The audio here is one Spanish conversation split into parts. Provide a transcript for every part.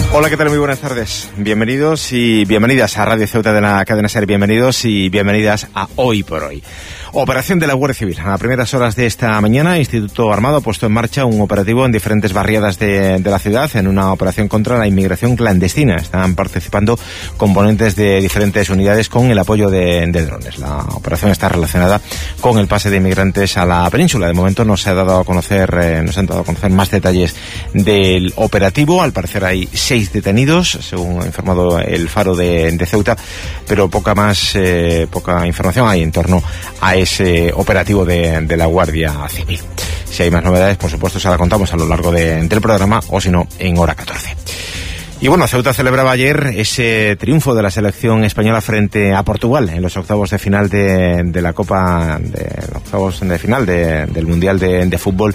Hola, ¿qué tal? Muy buenas tardes. Bienvenidos y bienvenidas a Radio Ceuta de la cadena SER. Bienvenidos y bienvenidas a Hoy por Hoy. Operación de la Guardia Civil. A primeras horas de esta mañana, Instituto Armado ha puesto en marcha un operativo en diferentes barriadas de la ciudad en una operación contra la inmigración clandestina. Están participando componentes de diferentes unidades con el apoyo de drones. La operación está relacionada con el pase de inmigrantes a la península. De momento no se han dado a conocer más detalles del operativo. Al parecer hay 6 detenidos, según ha informado el Faro de Ceuta, pero poca información hay en torno a ese operativo de la Guardia Civil. Si hay más novedades, por supuesto, se la contamos a lo largo del programa, o si no, en hora 14. Y bueno, Ceuta celebraba ayer ese triunfo de la selección española frente a Portugal en los octavos de final de la Copa, los octavos de final del Mundial de Fútbol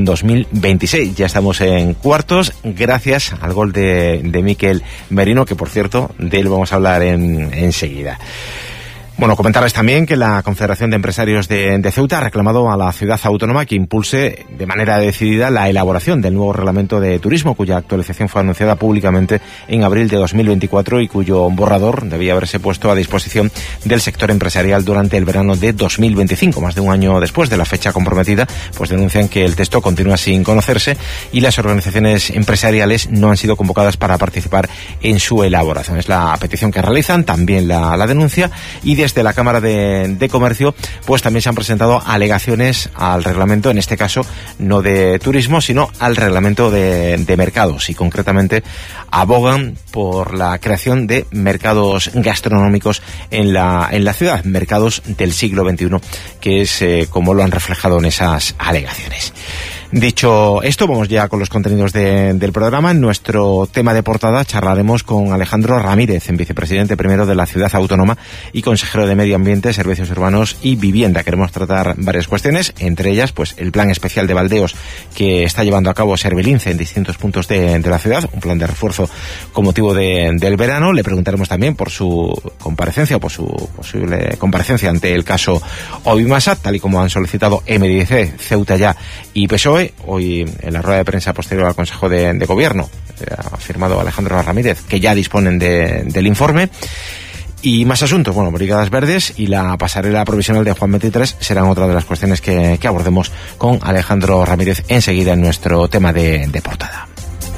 2026. Ya estamos en cuartos, gracias al gol de Mikel Merino, que por cierto, de él vamos a hablar enseguida. Bueno, comentarles también que la Confederación de Empresarios de Ceuta ha reclamado a la ciudad autónoma que impulse de manera decidida la elaboración del nuevo reglamento de turismo, cuya actualización fue anunciada públicamente en abril de 2024 y cuyo borrador debía haberse puesto a disposición del sector empresarial durante el verano de 2025. Más de un año después de la fecha comprometida, pues denuncian que el texto continúa sin conocerse y las organizaciones empresariales no han sido convocadas para participar en su elaboración. Es la petición que realizan, también la denuncia, y desde la Cámara de Comercio pues también se han presentado alegaciones al reglamento, en este caso no de turismo, sino al reglamento de mercados, y concretamente abogan por la creación de mercados gastronómicos en la ciudad, mercados del siglo XXI, que es como lo han reflejado en esas alegaciones. Dicho esto, vamos ya con los contenidos del programa. En nuestro tema de portada charlaremos con Alejandro Ramírez, vicepresidente primero de la Ciudad Autónoma y consejero de Medio Ambiente, Servicios Urbanos y Vivienda. Queremos tratar varias cuestiones, entre ellas pues el plan especial de baldeos que está llevando a cabo Servilince en distintos puntos de la ciudad, un plan de refuerzo con motivo del verano. Le preguntaremos también por su comparecencia o por su posible comparecencia ante el caso Obimasa, tal y como han solicitado MDC, Ceuta Ya y PSOE. Hoy, en la rueda de prensa posterior al Consejo de Gobierno, ha afirmado Alejandro Ramírez que ya disponen del informe. Y más asuntos, bueno, Brigadas Verdes y la pasarela provisional de Juan 23 serán otra de las cuestiones que abordemos con Alejandro Ramírez enseguida en nuestro tema de portada.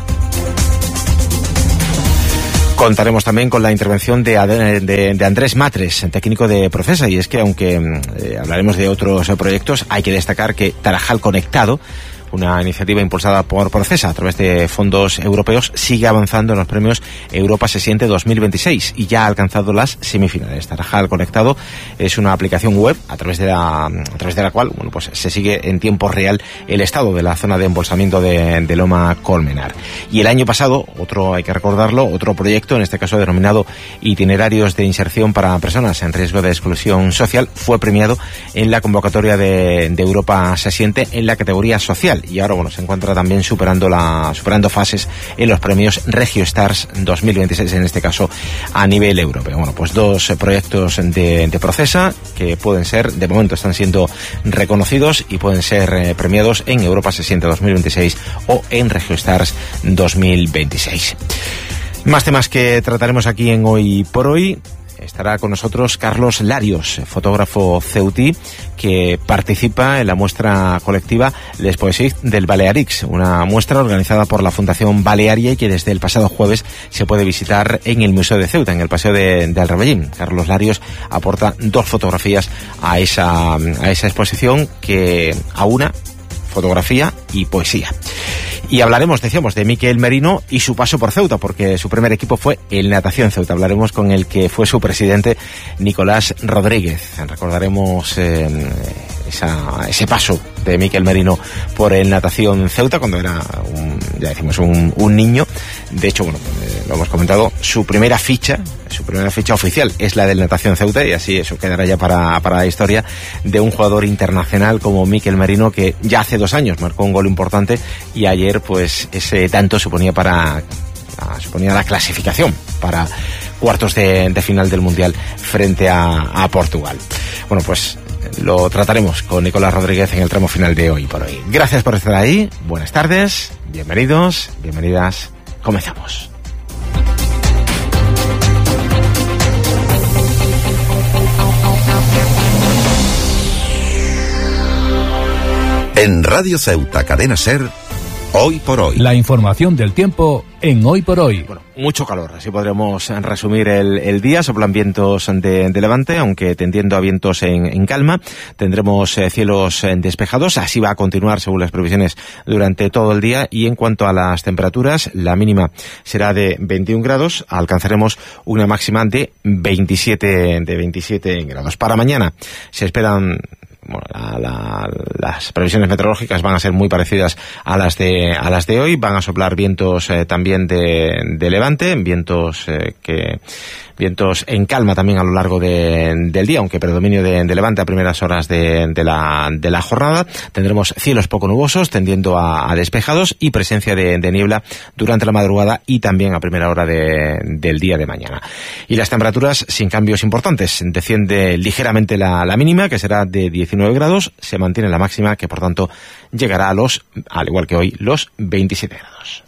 Contaremos también con la intervención de Andrés Matres, técnico de Procesa, y es que aunque hablaremos de otros proyectos, hay que destacar que Tarajal Conectado, una iniciativa impulsada por Procesa a través de fondos europeos, sigue avanzando en los premios Europa Se Siente 2026 y ya ha alcanzado las semifinales. Tarajal Conectado es una aplicación web a través de la cual pues se sigue en tiempo real el estado de la zona de embolsamiento de Loma Colmenar. Y el año pasado, hay que recordarlo, otro proyecto, en este caso denominado Itinerarios de Inserción para Personas en Riesgo de Exclusión Social, fue premiado en la convocatoria de Europa Se Siente en la categoría social. Y ahora se encuentra también superando fases en los premios RegioStars 2026, en este caso a nivel europeo. Bueno, pues 2 proyectos de Procesa que pueden ser, de momento están siendo reconocidos y pueden ser premiados en Europa Se Siente 2026 o en RegioStars 2026. Más temas que trataremos aquí en Hoy por Hoy. Estará con nosotros Carlos Larios, fotógrafo ceutí, que participa en la muestra colectiva Les Poesies del Balearics, una muestra organizada por la Fundación Balearia y que desde el pasado jueves se puede visitar en el Museo de Ceuta, en el Paseo del Rebellín. Carlos Larios aporta 2 fotografías a esa exposición que aúna fotografía y poesía. Y hablaremos, decíamos, de Mikel Merino y su paso por Ceuta, porque su primer equipo fue el Natación Ceuta. Hablaremos con el que fue su presidente, Nicolás Rodríguez. Recordaremos ese paso de Mikel Merino por el Natación Ceuta cuando era un niño. De hecho, lo hemos comentado, su primera ficha oficial es la del Natación Ceuta, y así eso quedará ya para la historia de un jugador internacional como Mikel Merino, que ya hace 2 años marcó un gol importante y ayer pues ese tanto suponía la clasificación para cuartos de final del Mundial frente a Portugal. Bueno, pues lo trataremos con Nicolás Rodríguez en el tramo final de Hoy por Hoy. Gracias por estar ahí, buenas tardes, bienvenidos, bienvenidas, comenzamos. En Radio Ceuta, Cadena Ser, Hoy por Hoy. La información del tiempo en Hoy por Hoy. Bueno, mucho calor, así podremos resumir el día. Soplan vientos de levante, aunque tendiendo a vientos en calma. Tendremos cielos despejados, así va a continuar según las previsiones durante todo el día. Y en cuanto a las temperaturas, la mínima será de 21 grados, alcanzaremos una máxima de 27 grados. Para mañana se esperan... Bueno, las previsiones meteorológicas van a ser muy parecidas a las de hoy. Van a soplar vientos también de levante, vientos en calma también a lo largo del día, aunque predominio de levante a primeras horas de la jornada. Tendremos cielos poco nubosos tendiendo a despejados y presencia de niebla durante la madrugada y también a primera hora del día de mañana. Y las temperaturas sin cambios importantes. Desciende ligeramente la mínima, que será de 19 grados. Se mantiene la máxima, que por tanto llegará al igual que hoy, los 27 grados.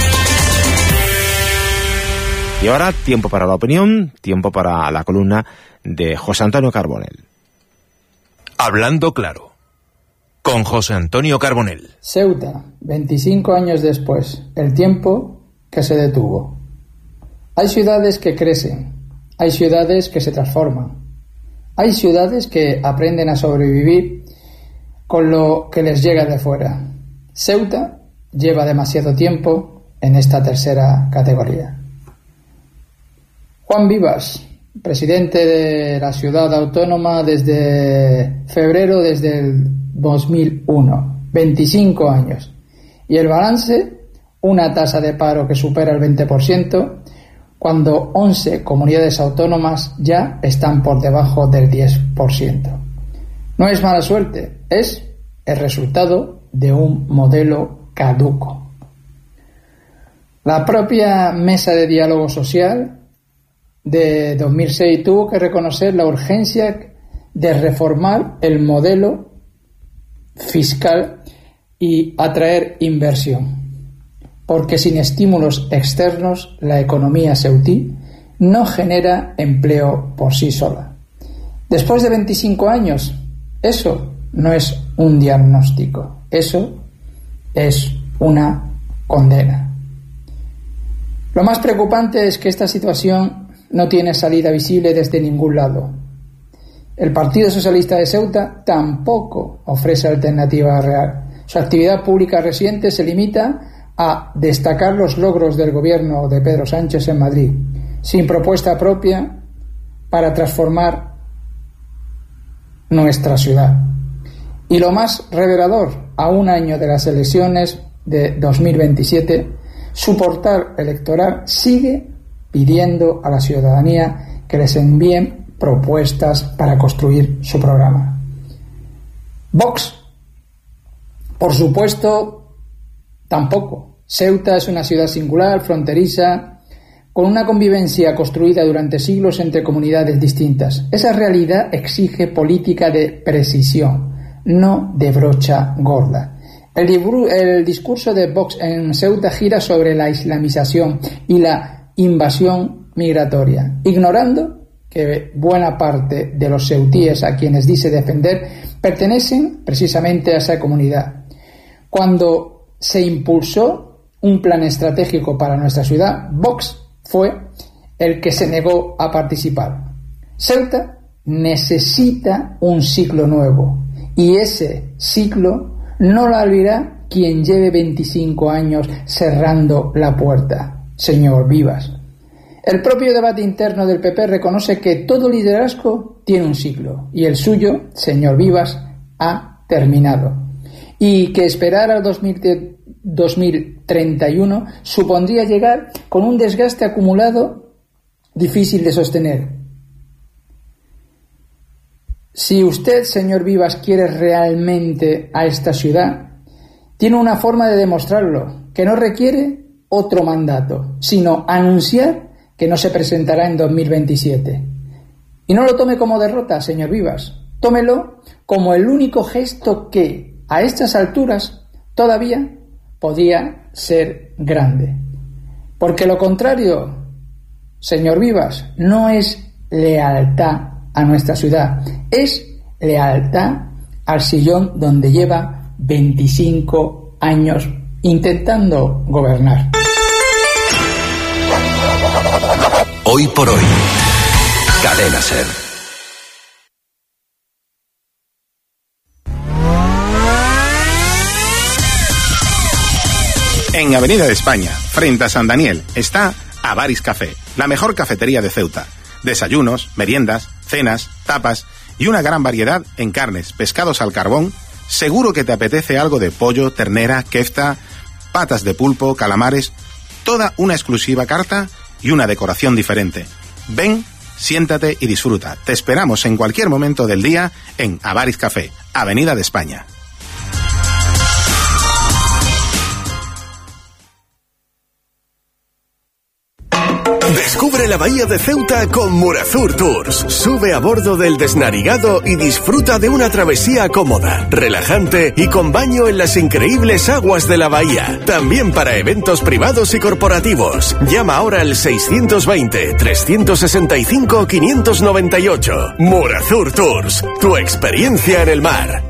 Y ahora, tiempo para la opinión, tiempo para la columna de José Antonio Carbonell. Hablando claro, con José Antonio Carbonell. Ceuta, 25 años después, el tiempo que se detuvo. Hay ciudades que crecen, hay ciudades que se transforman, hay ciudades que aprenden a sobrevivir con lo que les llega de fuera. Ceuta lleva demasiado tiempo en esta tercera categoría. Juan Vivas, presidente de la ciudad autónoma desde febrero desde el 2001, 25 años. Y el balance, una tasa de paro que supera el 20%, cuando 11 comunidades autónomas ya están por debajo del 10%. No es mala suerte, es el resultado de un modelo caduco. La propia Mesa de Diálogo Social de 2006 tuvo que reconocer la urgencia de reformar el modelo fiscal y atraer inversión, porque sin estímulos externos la economía ceutí no genera empleo por sí sola. Después de 25 años, eso no es un diagnóstico, eso es una condena. Lo más preocupante es que esta situación no tiene salida visible desde ningún lado. El Partido Socialista de Ceuta tampoco ofrece alternativa real. Su actividad pública reciente se limita a destacar los logros del gobierno de Pedro Sánchez en Madrid, sin propuesta propia para transformar nuestra ciudad. Y lo más revelador, a un año de las elecciones de 2027, su portal electoral sigue pidiendo a la ciudadanía que les envíen propuestas para construir su programa. Vox, por supuesto, tampoco. Ceuta es una ciudad singular, fronteriza, con una convivencia construida durante siglos entre comunidades distintas. Esa realidad exige política de precisión, no de brocha gorda. El discurso de Vox en Ceuta gira sobre la islamización y la invasión migratoria, ignorando que buena parte de los ceutíes a quienes dice defender pertenecen precisamente a esa comunidad. Cuando se impulsó un plan estratégico para nuestra ciudad, Vox fue el que se negó a participar. Ceuta necesita un ciclo nuevo y ese ciclo no lo abrirá quien lleve 25 años cerrando la puerta. Señor Vivas, el propio debate interno del PP reconoce que todo liderazgo tiene un ciclo y el suyo, señor Vivas, ha terminado, y que esperar al 2031 supondría llegar con un desgaste acumulado difícil de sostener. Si usted, señor Vivas, quiere realmente a esta ciudad, tiene una forma de demostrarlo, que no requiere otro mandato, sino anunciar que no se presentará en 2027. Y no lo tome como derrota, señor Vivas. Tómelo como el único gesto que, a estas alturas, todavía podía ser grande. Porque lo contrario, señor Vivas, no es lealtad a nuestra ciudad, es lealtad al sillón donde lleva 25 años intentando gobernar. Hoy por hoy. Cadena SER. En Avenida de España, frente a San Daniel, está Avaris Café, la mejor cafetería de Ceuta. Desayunos, meriendas, cenas, tapas y una gran variedad en carnes, pescados al carbón. Seguro que te apetece algo de pollo, ternera, kefta, patas de pulpo, calamares, toda una exclusiva carta y una decoración diferente. Ven, siéntate y disfruta. Te esperamos en cualquier momento del día en Avaris Café, Avenida de España. Descubre la bahía de Ceuta con Murazur Tours. Sube a bordo del Desnarigado y disfruta de una travesía cómoda, relajante y con baño en las increíbles aguas de la bahía. También para eventos privados y corporativos. Llama ahora al 620-365-598. Murazur Tours, tu experiencia en el mar.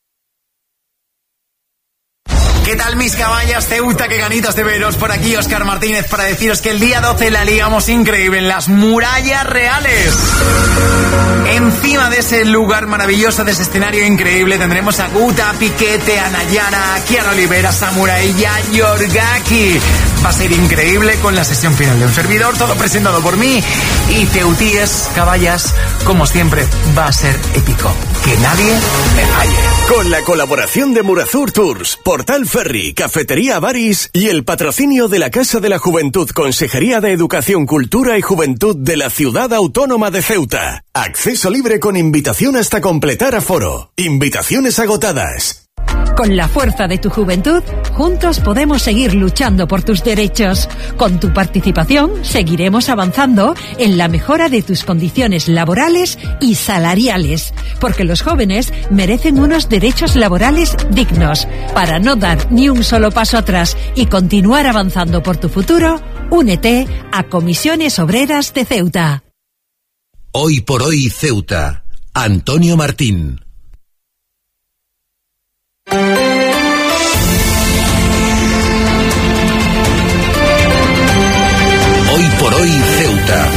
¿Qué tal, mis caballas? Ceuta, qué ganitas de veros. Por aquí Óscar Martínez para deciros que el día 12 la liamos increíble en las Murallas Reales. Encima de ese lugar maravilloso, de ese escenario increíble, tendremos a Guta, Piquete, a Nayara, a Kiara Olivera, Samurai y a Yorgaki. Va a ser increíble con la sesión final de un servidor, todo presentado por mí. Y Ceutíes, caballas, como siempre, va a ser épico. Que nadie me falle. Con la colaboración de Murazur Tours, Portal Ferry, Cafetería Avaris y el patrocinio de la Casa de la Juventud, Consejería de Educación, Cultura y Juventud de la Ciudad Autónoma de Ceuta. Acceso libre con invitación hasta completar aforo. Invitaciones agotadas. Con la fuerza de tu juventud, juntos podemos seguir luchando por tus derechos. Con tu participación, seguiremos avanzando en la mejora de tus condiciones laborales y salariales. Porque los jóvenes merecen unos derechos laborales dignos. Para no dar ni un solo paso atrás y continuar avanzando por tu futuro, únete a Comisiones Obreras de Ceuta. Hoy por hoy Ceuta. Antonio Martín. Hoy por hoy Ceuta.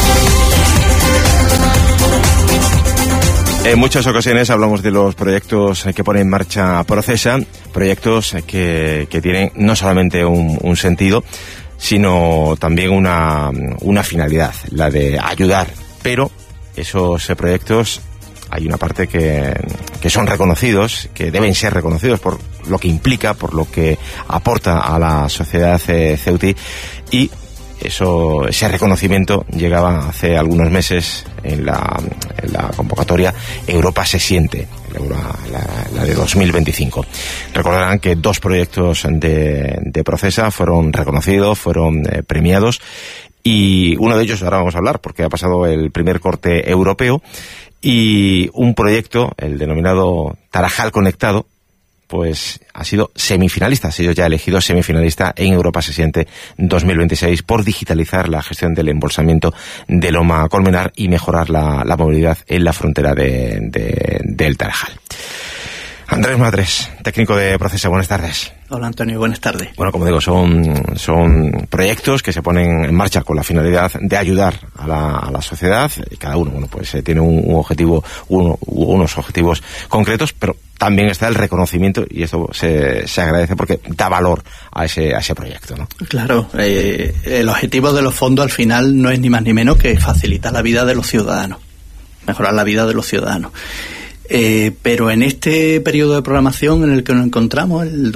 En muchas ocasiones hablamos de los proyectos que pone en marcha Procesa, proyectos que tienen no solamente un sentido, sino también una finalidad, la de ayudar. Pero esos proyectos, hay una parte que son reconocidos, que deben ser reconocidos por lo que implica, por lo que aporta a la sociedad ceutí, y ese reconocimiento llegaba hace algunos meses en la convocatoria Europa se siente, la de 2025. Recordarán que 2 proyectos de Procesa fueron reconocidos, fueron premiados, y uno de ellos ahora vamos a hablar porque ha pasado el primer corte europeo, y un proyecto, el denominado Tarajal Conectado, pues ha sido semifinalista, ha sido ya elegido semifinalista en Europa se siente 2026 por digitalizar la gestión del embolsamiento de Loma Colmenar y mejorar la movilidad en la frontera del Tarajal. Andrés Madres, técnico de Procesa, buenas tardes. Hola Antonio, buenas tardes. Bueno, como digo, son proyectos que se ponen en marcha con la finalidad de ayudar a la sociedad, y cada uno, pues tiene un objetivo, unos objetivos concretos, pero también está el reconocimiento, y esto se agradece porque da valor a ese proyecto, ¿no? Claro, el objetivo de los fondos al final no es ni más ni menos que facilitar la vida de los ciudadanos, mejorar la vida de los ciudadanos. Pero en este periodo de programación en el que nos encontramos, el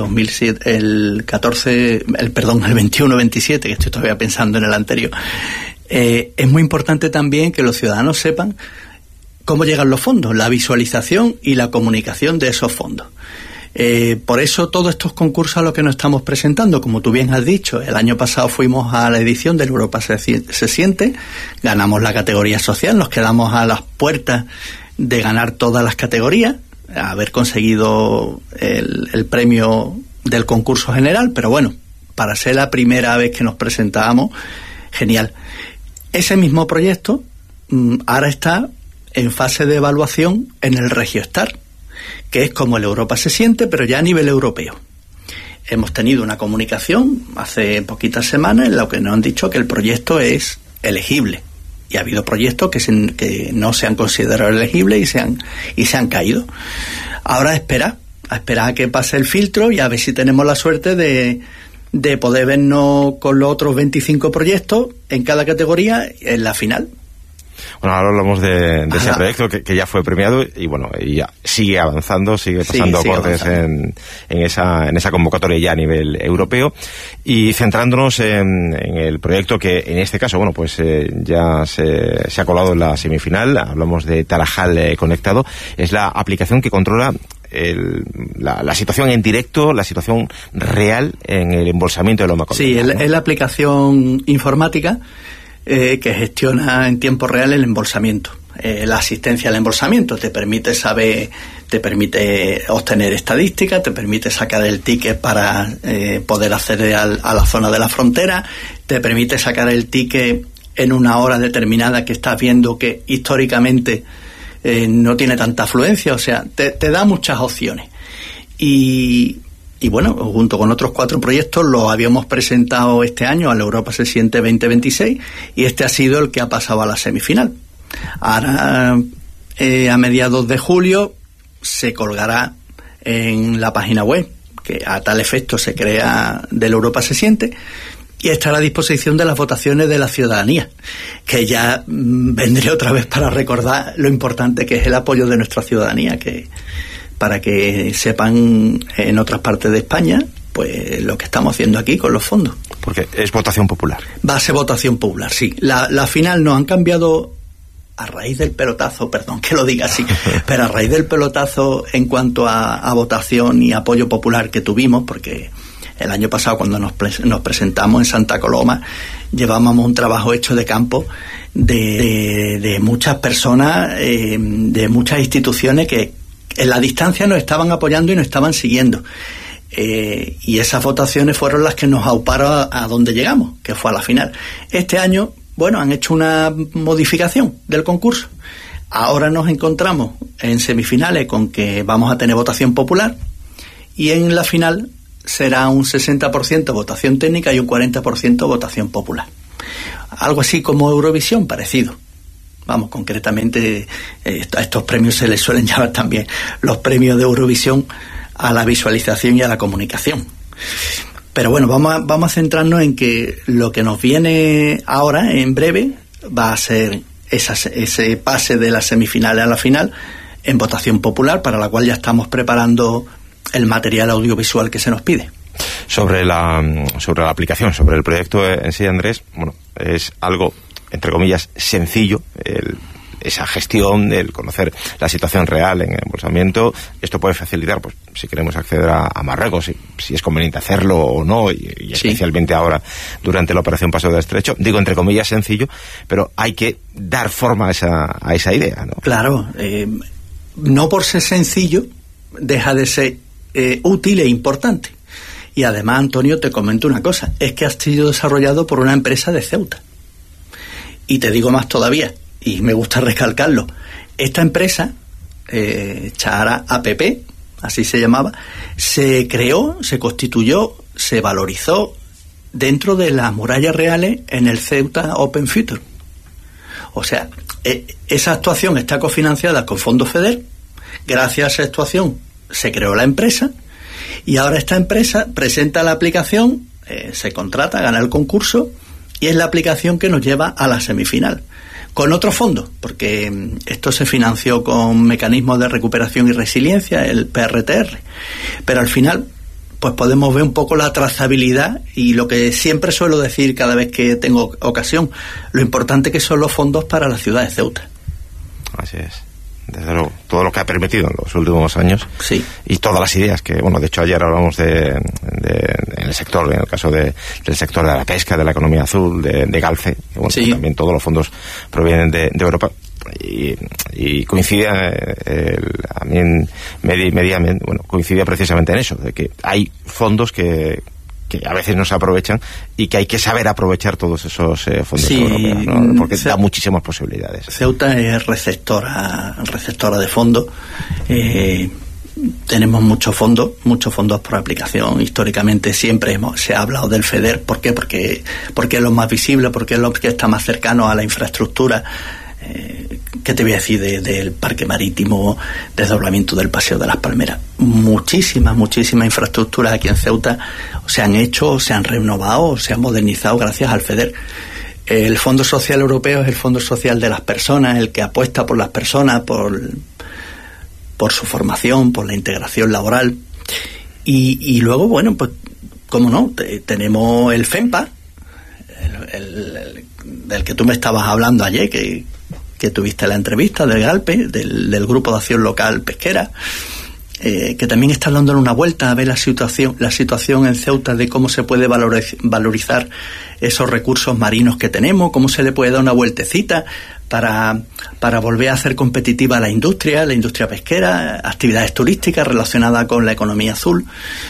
21-27, que estoy todavía pensando en el anterior, es muy importante también que los ciudadanos sepan cómo llegan los fondos, la visualización y la comunicación de esos fondos. Por eso todos estos concursos a los que nos estamos presentando, como tú bien has dicho, el año pasado fuimos a la edición del Europa se siente, ganamos la categoría social, nos quedamos a las puertas de ganar todas las categorías, haber conseguido el premio del concurso general, pero bueno, para ser la primera vez que nos presentábamos, genial. Ese mismo proyecto ahora está en fase de evaluación en el Regiostar. que es como el Europa se siente, pero ya a nivel europeo. Hemos tenido una comunicación hace poquitas semanas en la que nos han dicho que el proyecto es elegible. Y ha habido proyectos que no se han considerado elegibles y se han caído. Ahora a esperar a que pase el filtro y a ver si tenemos la suerte de poder vernos con los otros 25 proyectos en cada categoría en la final. Bueno, ahora hablamos de ese proyecto que ya fue premiado y bueno, y ya sigue avanzando, sigue pasando acordes en esa convocatoria ya a nivel europeo, y centrándonos en el proyecto que en este caso, bueno, pues ya se ha colado en la semifinal. Hablamos de Tarajal Conectado. Es la aplicación que controla la situación en directo, la situación real en el embolsamiento del Loma Container. Sí, es la aplicación informática que gestiona en tiempo real el embolsamiento, la asistencia al embolsamiento. Te permite obtener estadísticas, te permite sacar el ticket para poder acceder a la zona de la frontera, te permite sacar el ticket en una hora determinada que estás viendo que históricamente no tiene tanta afluencia. O sea, te da muchas opciones. Y bueno, junto con otros 4 proyectos los habíamos presentado este año al Europa se siente 2026 y este ha sido el que ha pasado a la semifinal. Ahora, a mediados de julio, se colgará en la página web, que a tal efecto se crea del Europa se siente, y estará a disposición de las votaciones de la ciudadanía, que ya vendré otra vez para recordar lo importante que es el apoyo de nuestra ciudadanía, para que sepan en otras partes de España pues lo que estamos haciendo aquí con los fondos. Porque es votación popular. Va a ser votación popular, sí. La final nos han cambiado a raíz del pelotazo, perdón que lo diga así, pero a raíz del pelotazo en cuanto a votación y apoyo popular que tuvimos, porque el año pasado cuando nos presentamos en Santa Coloma llevábamos un trabajo hecho de campo de muchas personas, de muchas instituciones que en la distancia nos estaban apoyando y nos estaban siguiendo. Y esas votaciones fueron las que nos auparon a donde llegamos, que fue a la final. Este año, bueno, han hecho una modificación del concurso. Ahora nos encontramos en semifinales con que vamos a tener votación popular y en la final será un 60% votación técnica y un 40% votación popular. Algo así como Eurovisión, parecido. Vamos, concretamente a estos premios se les suelen llamar también los premios de Eurovisión a la visualización y a la comunicación. Pero bueno, vamos a centrarnos en que lo que nos viene ahora, en breve, va a ser ese pase de las semifinales a la final en votación popular, para la cual ya estamos preparando el material audiovisual que se nos pide. Sobre la aplicación, sobre el proyecto en sí, Andrés, bueno, es algo, entre comillas, sencillo, esa gestión, el conocer la situación real en el embolsamiento. Esto puede facilitar, pues, si queremos acceder a Marruecos, si es conveniente hacerlo o no, y especialmente ahora durante la operación Paso de Estrecho. Digo, entre comillas, sencillo, pero hay que dar forma a esa idea, ¿no? Claro, no por ser sencillo deja de ser útil e importante. Y además, Antonio, te comento una cosa, es que ha sido desarrollado por una empresa de Ceuta. Y te digo más todavía, y me gusta recalcarlo, esta empresa, Chahara APP, así se llamaba, se creó, se constituyó, se valorizó dentro de las murallas reales en el Ceuta Open Future. O sea, esa actuación está cofinanciada con fondos FEDER. Gracias a esa actuación se creó la empresa y ahora esta empresa presenta la aplicación, se contrata, gana el concurso y es la aplicación que nos lleva a la semifinal. Con otros fondos, porque esto se financió con mecanismos de recuperación y resiliencia, el PRTR. Pero al final, pues podemos ver un poco la trazabilidad y lo que siempre suelo decir cada vez que tengo ocasión, lo importante que son los fondos para la ciudad de Ceuta. Así es. Desde luego, todo lo que ha permitido en los últimos años. Sí. Y todas las ideas que, bueno, de hecho ayer hablamos en el sector, en el caso del sector de la pesca, de la economía azul, de Galce, que, bueno, sí, también todos los fondos provienen de Europa. Y coincide mediamente, bueno, coincide precisamente en eso, de que hay fondos que a veces no se aprovechan y que hay que saber aprovechar todos esos fondos europeos, ¿no? Porque da muchísimas posibilidades. Ceuta es receptora de fondos, tenemos muchos fondos por aplicación. Históricamente siempre se ha hablado del FEDER. ¿Por qué? Porque es lo más visible, porque es lo que está más cercano a la infraestructura. ¿Qué te voy a decir del parque marítimo, desdoblamiento del Paseo de las Palmeras? Muchísimas infraestructuras aquí en Ceuta se han hecho, se han renovado, se han modernizado gracias al FEDER. El Fondo Social Europeo es el fondo social de las personas, el que apuesta por las personas, por su formación, por la integración laboral. Y luego, bueno, pues, cómo no, tenemos el FEMPA, del que tú me estabas hablando ayer, que tuviste la entrevista del GALPE, del Grupo de Acción Local Pesquera, que también está dándole una vuelta a ver la situación en Ceuta de cómo se puede valorizar esos recursos marinos que tenemos, cómo se le puede dar una vueltecita para volver a hacer competitiva la industria pesquera, actividades turísticas relacionadas con la economía azul.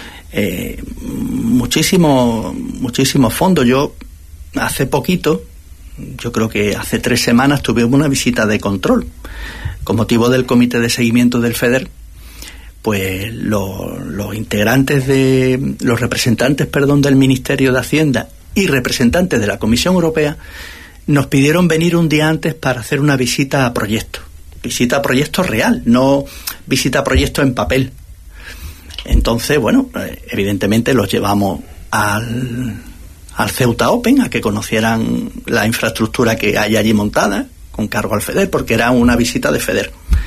Muchísimos fondos. Yo hace poquito, yo creo que hace 3 semanas, tuvimos una visita de control con motivo del comité de seguimiento del FEDER. Pues los representantes del Ministerio de Hacienda y representantes de la Comisión Europea nos pidieron venir un día antes para hacer una visita a proyecto real, no visita a proyecto en papel. Entonces, bueno, evidentemente los llevamos al Ceuta Open a que conocieran la infraestructura que hay allí montada con cargo al FEDER, porque era una visita de FEDER.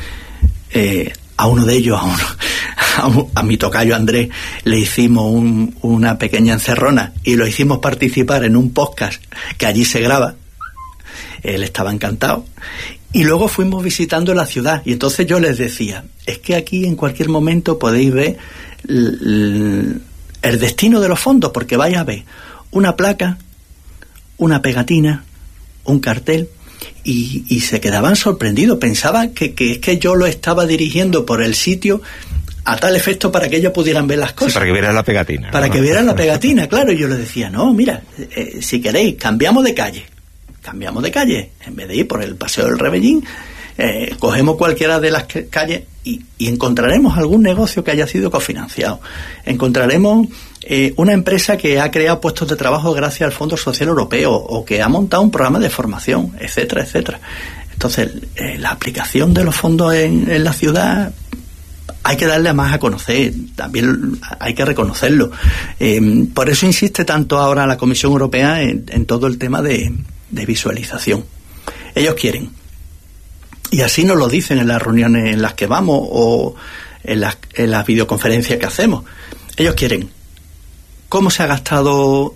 A uno de ellos, a mi tocayo Andrés, le hicimos una pequeña encerrona y lo hicimos participar en un podcast que allí se graba. Él estaba encantado. Y luego fuimos visitando la ciudad y entonces yo les decía, es que aquí en cualquier momento podéis ver el destino de los fondos, porque vais a ver una placa, una pegatina, un cartel. Y se quedaban sorprendidos, pensaban que es que yo lo estaba dirigiendo por el sitio a tal efecto para que ellos pudieran ver las cosas. Sí, para que vieran la pegatina. Para que vieran la pegatina, claro. Y yo les decía, no, mira, si queréis, cambiamos de calle. En vez de ir por el Paseo del Rebellín, cogemos cualquiera de las calles y encontraremos algún negocio que haya sido cofinanciado. Encontraremos una empresa que ha creado puestos de trabajo gracias al Fondo Social Europeo o que ha montado un programa de formación, etcétera, etcétera. Entonces, la aplicación de los fondos en la ciudad hay que darle más a conocer, también hay que reconocerlo. Por eso insiste tanto ahora la Comisión Europea en todo el tema de visualización. Ellos quieren, y así nos lo dicen en las reuniones en las que vamos o en las videoconferencias que hacemos, ellos quieren cómo se ha gastado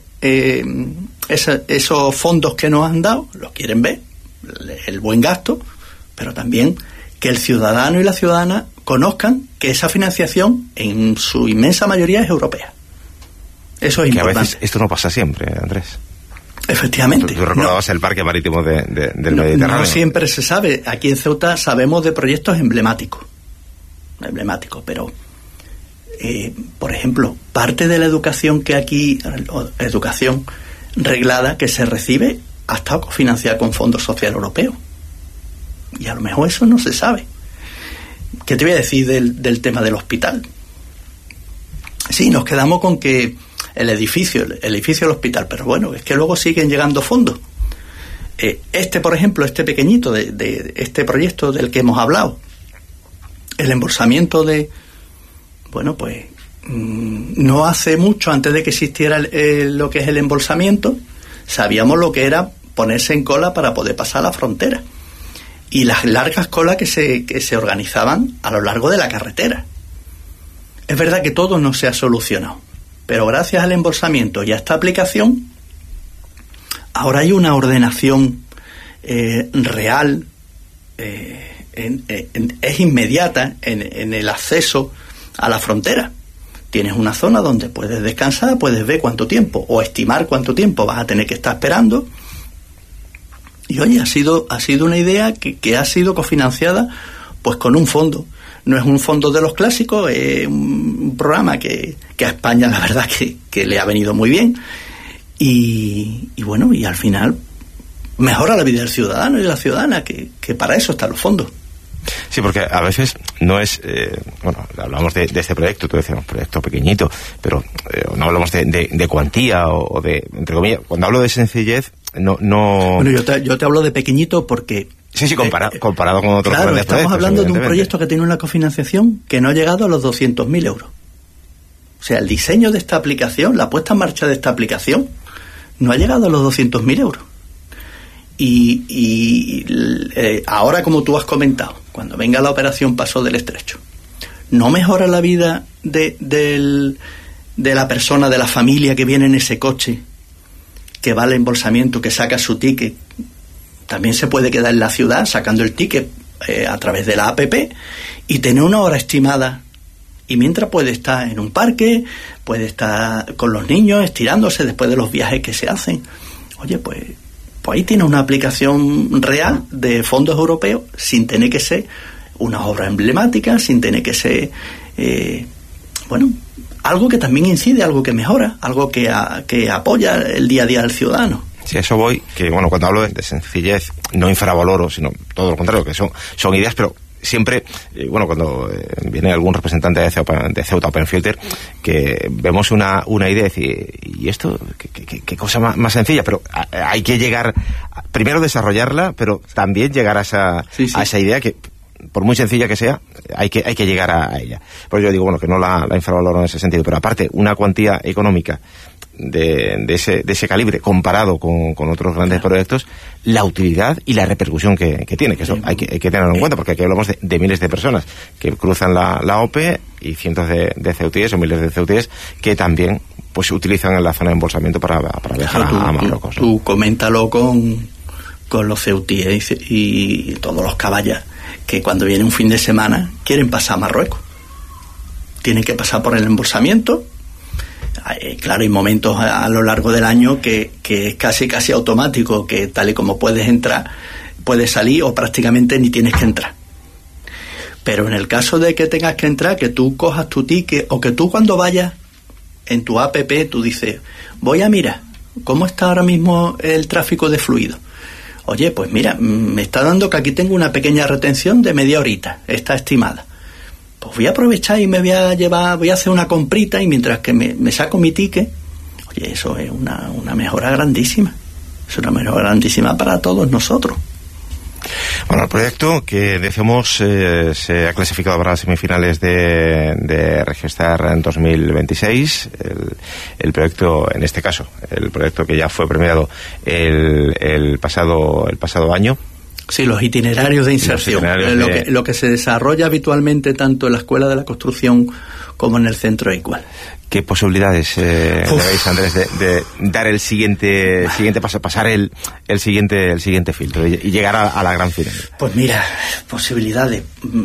esos fondos que nos han dado, los quieren ver, el buen gasto, pero también que el ciudadano y la ciudadana conozcan que esa financiación en su inmensa mayoría es europea. Eso es importante. A veces esto no pasa siempre, Andrés. Efectivamente. Tú recordabas el parque marítimo del Mediterráneo. No siempre se sabe. Aquí en Ceuta sabemos de proyectos emblemáticos, pero por ejemplo, parte de la educación que aquí, educación reglada que se recibe, ha estado cofinanciada con fondos social europeos. Y a lo mejor eso no se sabe. ¿Qué te voy a decir del tema del hospital? Sí, nos quedamos con que el edificio del hospital, pero bueno, es que luego siguen llegando fondos. Por ejemplo, este pequeñito de este proyecto del que hemos hablado, el embolsamiento no hace mucho, antes de que existiera lo que es el embolsamiento, sabíamos lo que era ponerse en cola para poder pasar la frontera y las largas colas que se organizaban a lo largo de la carretera. Es verdad que todo no se ha solucionado, pero gracias al embolsamiento y a esta aplicación, ahora hay una ordenación real, es inmediata en el acceso a la frontera. Tienes una zona donde puedes descansar, puedes ver cuánto tiempo o estimar cuánto tiempo vas a tener que estar esperando. Y oye, ha sido una idea que ha sido cofinanciada pues con un fondo. No es un fondo de los clásicos, es un programa que a España la verdad que le ha venido muy bien y bueno, y al final mejora la vida del ciudadano y de la ciudadana, que para eso están los fondos. Sí, porque a veces no es, bueno, hablamos de este proyecto, tú decías, un proyecto pequeñito, pero no hablamos de cuantía o de, entre comillas, cuando hablo de sencillez, no... Bueno, yo te hablo de pequeñito porque... Sí, comparado con otros claro, grandes proyectos. Estamos hablando de un proyecto que tiene una cofinanciación que no ha llegado a los 200.000 euros. O sea, el diseño de esta aplicación, la puesta en marcha de esta aplicación, no ha llegado a los 200.000 euros. Y ahora, como tú has comentado, cuando venga la operación Paso del Estrecho, ¿no mejora la vida de la persona, de la familia que viene en ese coche, que va al embolsamiento, que saca su ticket? También se puede quedar en la ciudad sacando el ticket a través de la APP y tener una hora estimada. Y mientras puede estar en un parque, puede estar con los niños estirándose después de los viajes que se hacen. Oye, pues ahí tiene una aplicación real de fondos europeos sin tener que ser una obra emblemática, sin tener que ser, algo que también incide, algo que mejora, algo que apoya el día a día del ciudadano. Sí, a eso voy, que bueno, cuando hablo de sencillez, no infravaloro, sino todo lo contrario, que son ideas, pero siempre, cuando viene algún representante de Ceuta Open Filter, que vemos una idea y decir, ¿y esto? ¿Qué cosa más sencilla? Pero hay que llegar, primero desarrollarla, pero también llegar a esa idea que, por muy sencilla que sea, hay que llegar a ella. Pues yo digo, que no la infravaloro en ese sentido, pero aparte, una cuantía económica de ese calibre comparado con otros grandes proyectos, la utilidad y la repercusión que tiene, que eso hay que tenerlo en cuenta, porque aquí hablamos de miles de personas que cruzan la OPE y cientos de ceutíes o miles de ceutíes que también pues utilizan la zona de embolsamiento para viajar a Marruecos. Tú coméntalo con los ceutíes y todos los caballas que cuando viene un fin de semana quieren pasar a Marruecos, tienen que pasar por el embolsamiento. Claro, hay momentos a lo largo del año que es casi automático, que tal y como puedes entrar, puedes salir o prácticamente ni tienes que entrar. Pero en el caso de que tengas que entrar, que tú cojas tu ticket o que tú cuando vayas en tu app, tú dices, voy a mirar cómo está ahora mismo el tráfico de fluido. Oye, pues mira, me está dando que aquí tengo una pequeña retención de media horita, está estimada. Pues voy a aprovechar y me voy a hacer una comprita y mientras que me saco mi ticket, oye, eso es una mejora grandísima. Es una mejora grandísima para todos nosotros. Bueno, el proyecto que decíamos se ha clasificado para las semifinales de Regiostar en 2026. El proyecto, en este caso, el proyecto que ya fue premiado el pasado año. Sí, los itinerarios de inserción, lo que se desarrolla habitualmente tanto en la Escuela de la Construcción como en el Centro Equal. ¿Qué posibilidades veis, Andrés, de dar el siguiente paso, pasar el siguiente filtro y llegar a la gran final? Pues mira, posibilidades,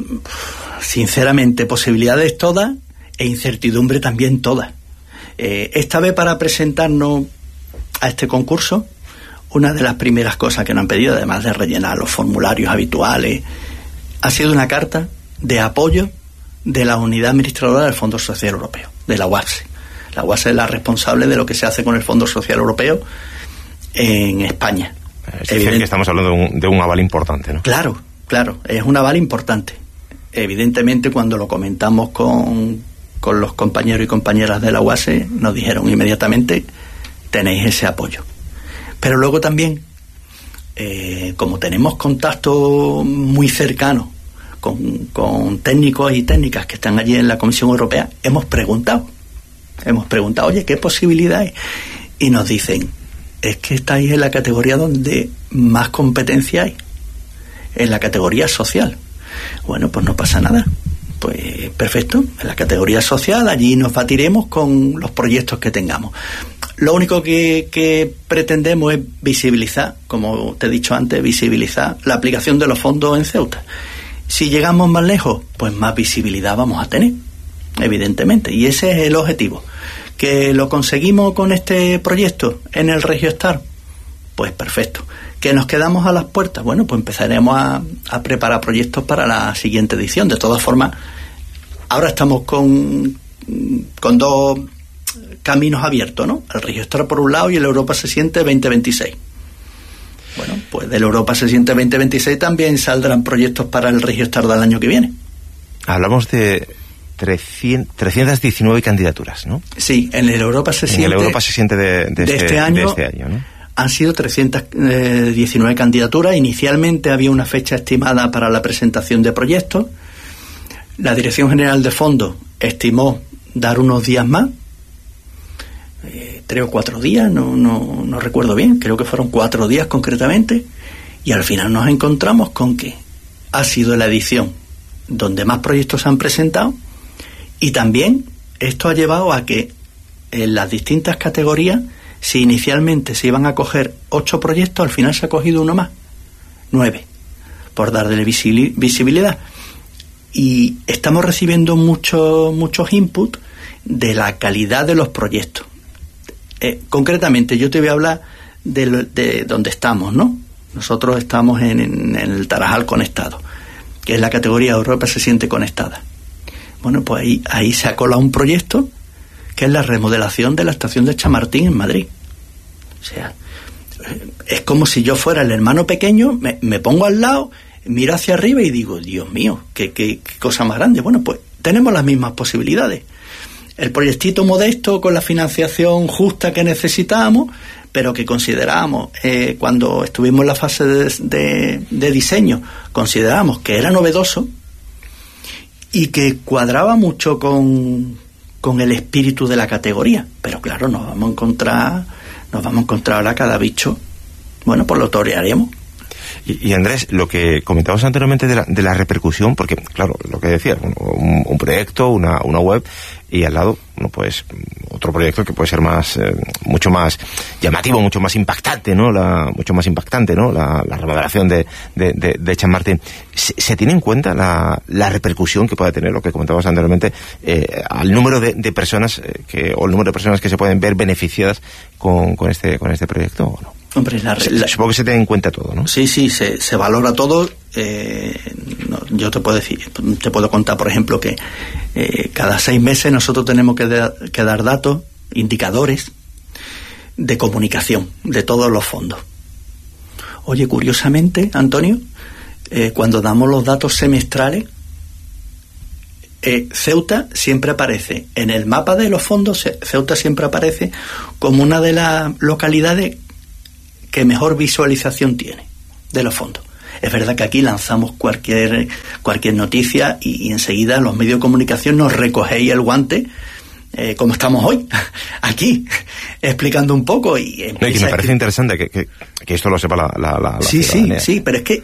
sinceramente, posibilidades todas e incertidumbre también todas. Esta vez, para presentarnos a este concurso, una de las primeras cosas que nos han pedido, además de rellenar los formularios habituales, ha sido una carta de apoyo de la unidad administradora del Fondo Social Europeo, de la UASE. La UASE es la responsable de lo que se hace con el Fondo Social Europeo en España. Es decir, que estamos hablando de un aval importante, ¿no? Claro, es un aval importante. Evidentemente, cuando lo comentamos con los compañeros y compañeras de la UASE, nos dijeron inmediatamente, tenéis ese apoyo. Pero luego también, como tenemos contacto muy cercano con técnicos y técnicas que están allí en la Comisión Europea, hemos preguntado, oye, ¿qué posibilidad hay? Y nos dicen, es que estáis en la categoría donde más competencia hay, en la categoría social. Bueno, pues no pasa nada. Pues perfecto, en la categoría social allí nos batiremos con los proyectos que tengamos. Lo único que pretendemos es visibilizar, como te he dicho antes, visibilizar la aplicación de los fondos en Ceuta. Si llegamos más lejos, pues más visibilidad vamos a tener, evidentemente, y ese es el objetivo. ¿Que lo conseguimos con este proyecto en el Regiostar? Pues perfecto. ¿Que nos quedamos a las puertas? Bueno, pues empezaremos a preparar proyectos para la siguiente edición. De todas formas, ahora estamos con dos caminos abiertos, ¿no? El Regiostar por un lado y el Europa se siente 2026. Bueno, pues del Europa se siente 2026 también saldrán proyectos para el Regiostar del año que viene. Hablamos de 319 candidaturas, ¿no? Sí, en el Europa se siente... En el Europa se siente de este año, ¿no? Han sido 319 candidaturas. Inicialmente había una fecha estimada para la presentación de proyectos. La Dirección General de Fondos estimó dar unos días más, 3 o 4 días, no recuerdo bien, creo que fueron 4 días concretamente, y al final nos encontramos con que ha sido la edición donde más proyectos se han presentado, y también esto ha llevado a que en las distintas categorías, si inicialmente se iban a coger 8 proyectos, al final se ha cogido uno más, 9, por darle visibilidad. Y estamos recibiendo muchos inputs de la calidad de los proyectos. Concretamente, yo te voy a hablar de donde estamos, ¿no? Nosotros estamos en el Tarajal Conectado, que es la categoría Europa se siente conectada. Bueno, pues ahí se ha colado un proyecto que es la remodelación de la estación de Chamartín en Madrid. O sea, es como si yo fuera el hermano pequeño, me pongo al lado, miro hacia arriba y digo, Dios mío, qué cosa más grande. Bueno, pues tenemos las mismas posibilidades. El proyectito modesto con la financiación justa que necesitábamos, pero que considerábamos, cuando estuvimos en la fase de diseño, considerábamos que era novedoso y que cuadraba mucho con el espíritu de la categoría. Pero claro, nos vamos a encontrar ahora cada bicho. Bueno, pues lo torearemos. Y Andrés, lo que comentabas anteriormente de la repercusión, porque claro, lo que decías, un proyecto, una web, y al lado, pues otro proyecto que puede ser mucho más llamativo, mucho más impactante, ¿no? La remodelación de Chamartín. ¿Se tiene en cuenta la repercusión que puede tener, lo que comentabas anteriormente, al número de personas o el número de personas que se pueden ver beneficiadas con este proyecto, o no? Hombre, supongo que se tiene en cuenta todo, ¿no? Sí, se valora todo. Yo te puedo contar, por ejemplo, que cada 6 meses nosotros tenemos que dar datos, indicadores de comunicación de todos los fondos. Oye, curiosamente, Antonio, cuando damos los datos semestrales, Ceuta siempre aparece en el mapa de los fondos. Ceuta siempre aparece como una de las localidades que mejor visualización tiene de los fondos. Es verdad que aquí lanzamos cualquier noticia y enseguida los medios de comunicación nos recogéis el guante, como estamos hoy, aquí, explicando un poco. Y me parece interesante que esto lo sepa la ciudadanía. Sí, pero es que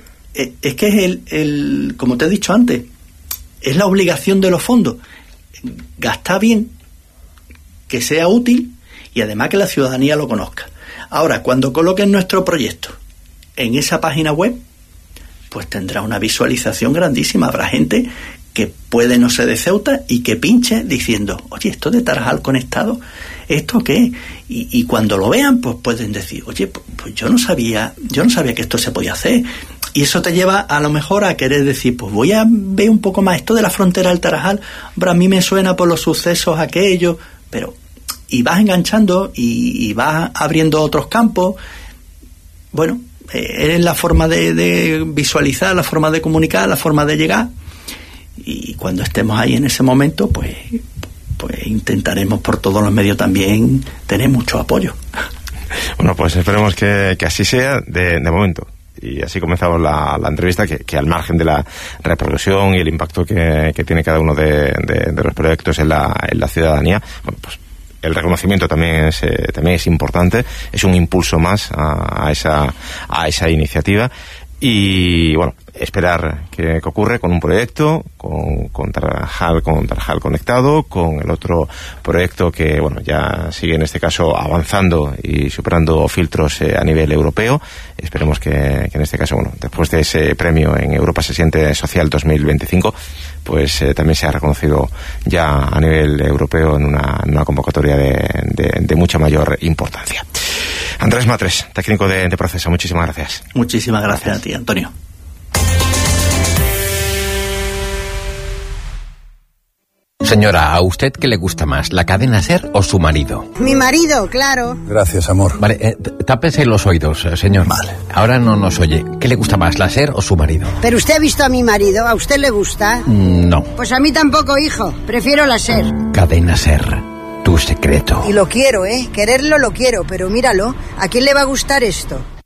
es como te he dicho antes, es la obligación de los fondos. Gastar bien, que sea útil y además que la ciudadanía lo conozca. Ahora, cuando coloquen nuestro proyecto en esa página web, pues tendrá una visualización grandísima. Habrá gente que puede no ser de Ceuta y que pinche diciendo, oye, esto de Tarajal Conectado, ¿esto qué? Y cuando lo vean, pues pueden decir, oye, pues yo no sabía que esto se podía hacer. Y eso te lleva a lo mejor a querer decir, pues voy a ver un poco más esto de la frontera del Tarajal. Hombre, a mí me suena por los sucesos aquellos, pero... Y vas enganchando y vas abriendo otros campos. Bueno, es la forma de visualizar, la forma de comunicar, la forma de llegar. Y cuando estemos ahí en ese momento, pues intentaremos por todos los medios también tener mucho apoyo. Bueno, pues esperemos que así sea de momento. Y así comenzamos la entrevista, que al margen de la repercusión y el impacto que tiene cada uno de los proyectos en la ciudadanía, bueno, pues el reconocimiento también es importante, es un impulso más a esa iniciativa. Y bueno, esperar que ocurre con un proyecto, con Tarajal Conectado, con el otro proyecto que bueno ya sigue en este caso avanzando y superando filtros a nivel europeo. Esperemos que en este caso, bueno, después de ese premio en Europa se siente Social 2025, pues también se ha reconocido ya a nivel europeo en una convocatoria de mucha mayor importancia. Andrés Matres, técnico de proceso, muchísimas gracias. Muchísimas gracias a ti, Antonio. Señora, ¿a usted qué le gusta más, la cadena SER o su marido? Mi marido, claro. Gracias, amor. Vale, tápese los oídos, señor. Vale. Ahora no nos oye. ¿Qué le gusta más, la SER o su marido? Pero usted ha visto a mi marido, ¿a usted le gusta? No. Pues a mí tampoco, hijo. Prefiero la SER. Cadena SER, tu secreto. Y lo quiero, quererlo lo quiero, pero míralo, ¿a quién le va a gustar esto?